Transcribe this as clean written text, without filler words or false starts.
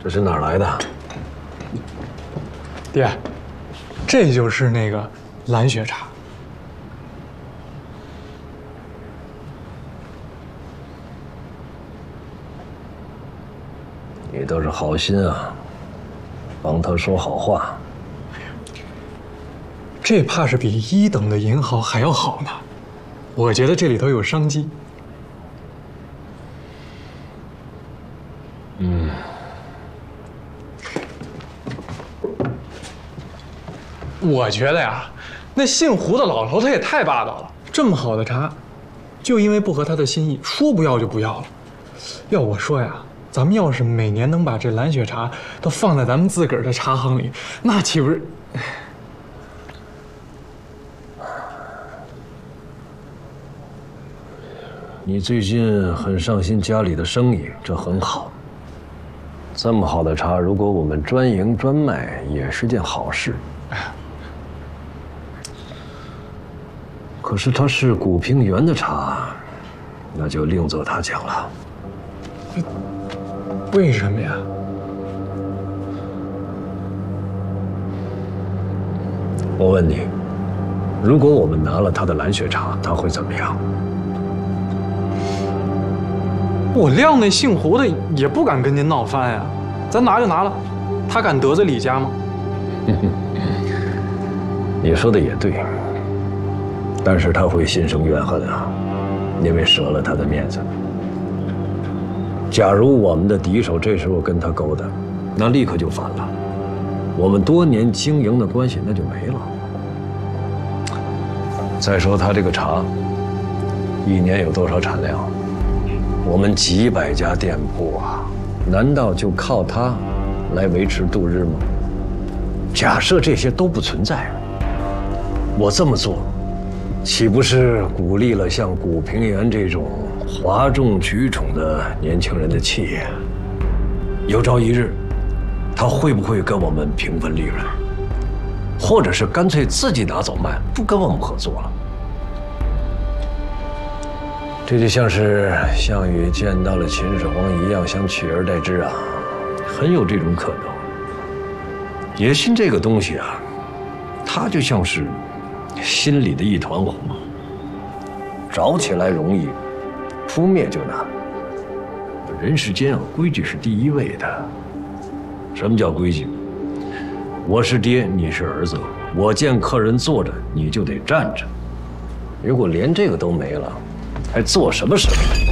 这是哪儿来的？ 爹，这就是那个蓝雪茶。 你倒是好心啊，帮他说好话。 这怕是比1等的银行还要好呢。我觉得这里头有商机。我觉得呀，那姓胡的老头他也太霸道了。这么好的茶，就因为不合他的心意，说不要就不要了。要我说呀，咱们要是每年能把这蓝雪茶都放在咱们自个儿的茶行里，那岂不是？ 你最近很上心家里的生意，这很好。这么好的茶，如果我们专营专卖，也是件好事。可是它是古平原的茶，那就另作他讲了。 为什么呀？ 我问你，如果我们拿了他的蓝雪茶，他会怎么样？ 我谅那姓胡的也不敢跟您闹翻呀。咱拿就拿了，他敢得罪李家吗？ 你说的也对，但是他会心生怨恨啊，因为折了他的面子。假如我们的敌手这时候跟他勾搭，那立刻就反了，我们多年经营的关系那就没了。再说他这个茶，一年有多少产量？我们几百家店铺啊，难道就靠它来维持度日吗？假设这些都不存在，我这么做，岂不是鼓励了像古平原这种哗众取宠的年轻人的气焰？有朝一日，他会不会跟我们平分利润，或者是干脆自己拿走卖，不跟我们合作了？这就像是项羽见到了秦始皇一样，想取而代之啊，很有这种可能。野心这个东西啊，它就像是心里的一团火，着起来容易，扑灭就难。人世间啊，规矩是第一位的。什么叫规矩？我是爹，你是儿子，我见客人坐着，你就得站着。如果连这个都没了，还做什么生意？